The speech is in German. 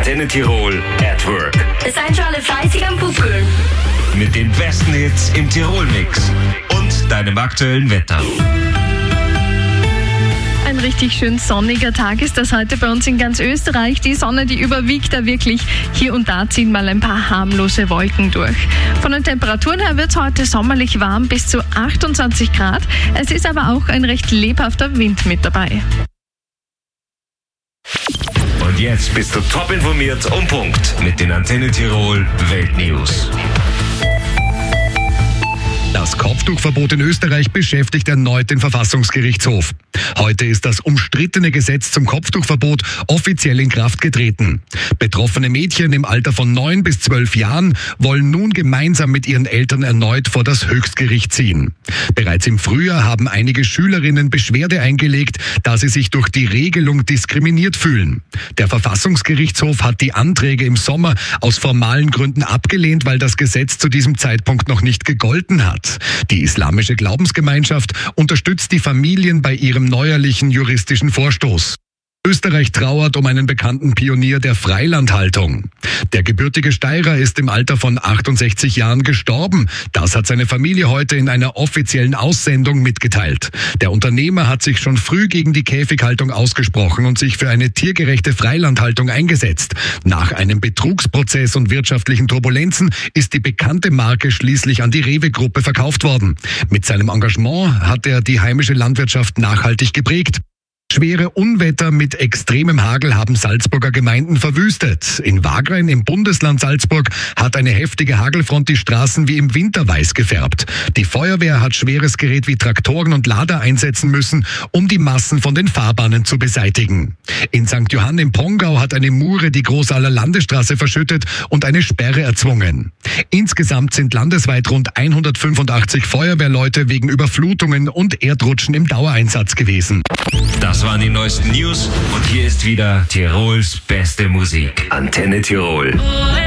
Antenne Tirol at Work. Seid schon alle fleißig am Pupkeln. Mit den besten Hits im Tirol-Mix und deinem aktuellen Wetter. Ein richtig schön sonniger Tag ist das heute bei uns in ganz Österreich. Die Sonne, die überwiegt da wirklich. Hier und da ziehen mal ein paar harmlose Wolken durch. Von den Temperaturen her wird es heute sommerlich warm bis zu 28 Grad. Es ist aber auch ein recht lebhafter Wind mit dabei. Und jetzt bist du top informiert und Punkt mit den Antenne Tirol Weltnews. Das Kopftuchverbot in Österreich beschäftigt erneut den Verfassungsgerichtshof. Heute ist das umstrittene Gesetz zum Kopftuchverbot offiziell in Kraft getreten. Betroffene Mädchen im Alter von 9 bis 12 Jahren wollen nun gemeinsam mit ihren Eltern erneut vor das Höchstgericht ziehen. Bereits im Frühjahr haben einige Schülerinnen Beschwerde eingelegt, da sie sich durch die Regelung diskriminiert fühlen. Der Verfassungsgerichtshof hat die Anträge im Sommer aus formalen Gründen abgelehnt, weil das Gesetz zu diesem Zeitpunkt noch nicht gegolten hat. Die islamische Glaubensgemeinschaft unterstützt die Familien bei ihrem neuerlichen juristischen Vorstoß. Österreich trauert um einen bekannten Pionier der Freilandhaltung. Der gebürtige Steirer ist im Alter von 68 Jahren gestorben. Das hat seine Familie heute in einer offiziellen Aussendung mitgeteilt. Der Unternehmer hat sich schon früh gegen die Käfighaltung ausgesprochen und sich für eine tiergerechte Freilandhaltung eingesetzt. Nach einem Betrugsprozess und wirtschaftlichen Turbulenzen ist die bekannte Marke schließlich an die Rewe-Gruppe verkauft worden. Mit seinem Engagement hat er die heimische Landwirtschaft nachhaltig geprägt. Schwere Unwetter mit extremem Hagel haben Salzburger Gemeinden verwüstet. In Wagrain im Bundesland Salzburg hat eine heftige Hagelfront die Straßen wie im Winter weiß gefärbt. Die Feuerwehr hat schweres Gerät wie Traktoren und Lader einsetzen müssen, um die Massen von den Fahrbahnen zu beseitigen. In St. Johann im Pongau hat eine Mure die Großaler Landesstraße verschüttet und eine Sperre erzwungen. Insgesamt sind landesweit rund 185 Feuerwehrleute wegen Überflutungen und Erdrutschen im Dauereinsatz gewesen. Das waren die neuesten News und hier ist wieder Tirols beste Musik. Antenne Tirol.